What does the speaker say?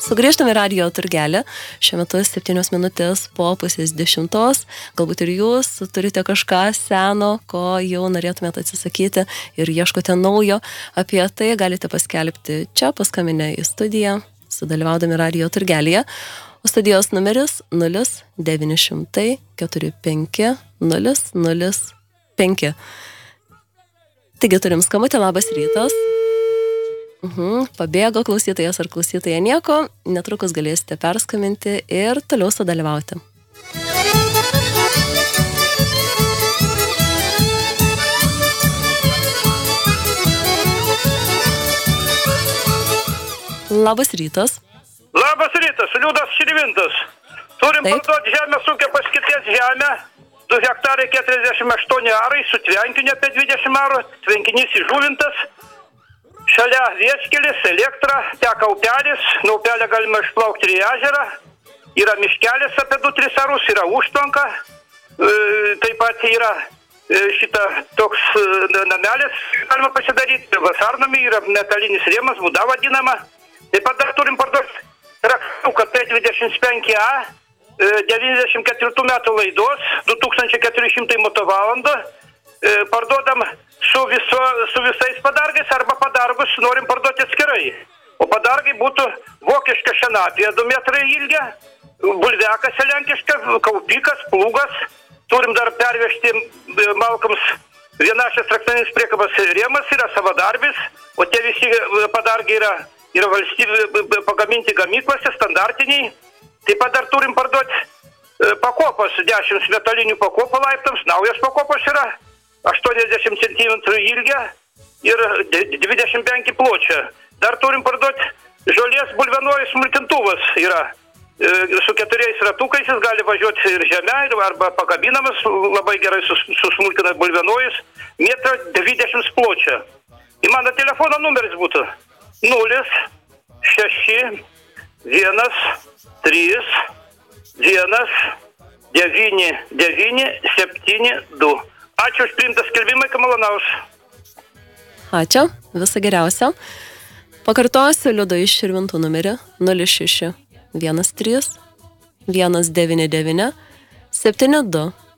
Sugrįžtame radijo turgelį, šiuo metu 7 minutės po 9:30, galbūt ir jūs turite kažką seno, ko jau norėtumėte atsisakyti ir ieškote naujo, apie tai galite paskelbti čia paskambinę į studiją, sudalyvaudami radijo turgelėje, o studijos numeris 0900 45 005. Taigi turim skambutį, labas rytas. Pabėgo klausytojas ar klausytoja nieko, netrukus galėsite perskambinti ir toliau sudalyvauti. Labas rytas. Labas rytas, Liudas Širvintas. Turim parduoti žemės ūkio paskirties žemę, 2 hektarai 48 arai, su tvenkiniu apie 20 arų, tvenkinys įžuvintas. Šalia vieškelis, elektra, teka upelis, nuo upelio galima išplaukti į ežerą, yra miškelis apie 2-3 arus, yra užtvanka, taip pat yra toks namelis, galima pasidaryti, vasarnamį, yra metalinis rėmas, būda vadinama. Taip pat dar turim parduoti traktuką P25A, 94 metų laidos, 2400 motovalandų, parduodam su visais padargais arba padargus norim parduoti atskirai. O padargai būtų vokiška šienapė 2 metrai ilgio, bulvekas lenkiška, kaupikas, plūgas. Turim dar pervežti malkoms vienašės traktorinis priekabas rėmas, yra savadarbis, o tie visi padargai yra valstybė pagaminti gamyklose, standartiniai. Taip pat dar turim parduoti pakopos, 10 metalinių pakopų laiptams, naujas pakopos yra. 80 cm ilgio ir 25 pločio. Dar turim parduoti žolės bulvenojus smulkintuvas yra. Su 4 ratukais jis gali važiuoti ir žemę, arba pakabinamas, labai gerai susmulkina bulvenojus, 1,20 m pločio. Ir mano telefono numeris būtų 061 3 1 9972. Ačiū už priimtą skelbimą, Kamalonaus. Ačiū, viso geriausio. Pakartosiu Liudo iš Širvintų numerį 06 13 199 72.